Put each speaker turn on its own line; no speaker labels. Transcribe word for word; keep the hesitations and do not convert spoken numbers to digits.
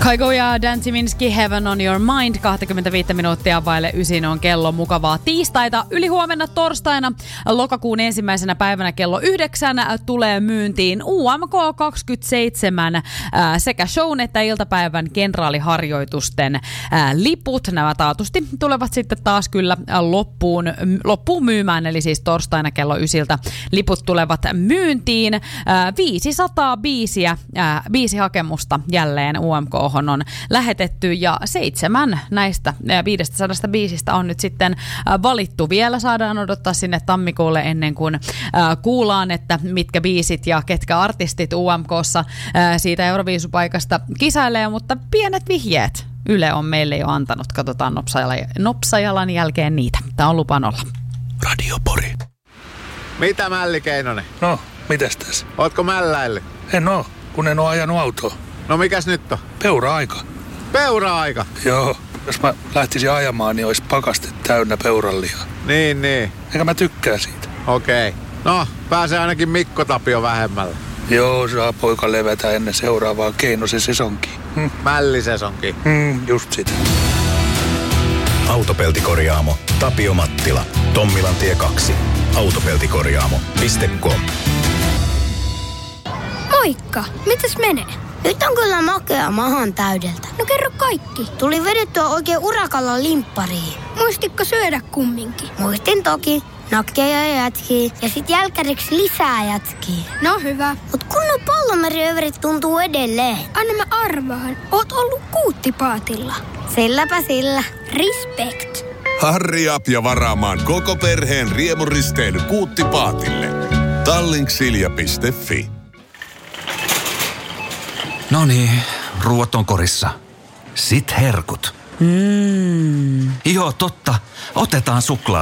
Kygo ja Dan Tyminski, Heaven on Your Mind. kaksikymmentäviisi minuuttia vaille ysin on kello. Mukavaa tiistaita. Ylihuomenna torstaina lokakuun ensimmäisenä päivänä kello yhdeksän tulee myyntiin U M K kaksikymmentäseitsemän äh, sekä shown että iltapäivän kenraaliharjoitusten äh, liput. Nämä taatusti tulevat sitten taas kyllä loppuun, loppuun myymään, eli siis torstaina kello ysiltä liput tulevat myyntiin. Äh, viisisataa biisiä, äh, biisi hakemusta jälleen U M K on lähetetty ja seitsemän näistä viidestäsadasta biisistä on nyt sitten valittu. Vielä saadaan odottaa sinne tammikuulle ennen kuin kuullaan, että mitkä biisit ja ketkä artistit U M K:ssa siitä Euroviisupaikasta kisailee, mutta pienet vihjeet Yle on meille jo antanut. Katsotaan nopsajalan jälkeen niitä. Tämä on lupan olla.
Radio Pori.
Mitä Mälli Keinonen?
No, mitäs tässä?
Ootko mälläillyt?
En oo, kun en oo ajanut autoa.
No mikäs nyt on?
Peura-aika.
Peura-aika?
Joo, jos mä lähtisin ajamaan, niin olisi pakaste täynnä peurallihaa.
Niin, niin.
Eikä mä tykkää siitä.
Okei. No, pääsee ainakin Mikko Tapio vähemmällä.
Joo, saa poika levätä ennen seuraavaa Keinosen sesonkiin. Hm.
Mällisesonkiin.
Mm, just sitä.
Autopeltikorjaamo Tapio Mattila. Tommilantie kaksi. Autopeltikorjaamo piste com.
Moikka! Mitäs menee? Nyt on kyllä makea mahan täydeltä. No kerro kaikki. Tuli vedettyä oikein urakalla limppariin. Muistitko syödä kumminkin? Muistin toki. Nakkeja ja jätkiä. Ja sit jälkäriksi lisää jätkiä. No hyvä. Mut kunnon pallomeriyöverit tuntuu edelleen. Anna mä arvaan. Oot ollut kuuttipaatilla. Silläpä sillä. Respect.
Harri up ja varaamaan koko perheen riemuristeily Kuuttipaatille. Tallinksilja piste fi.
No niin, ruuat on korissa. Sit herkut.
Mm.
Joo, totta. Otetaan suklaa.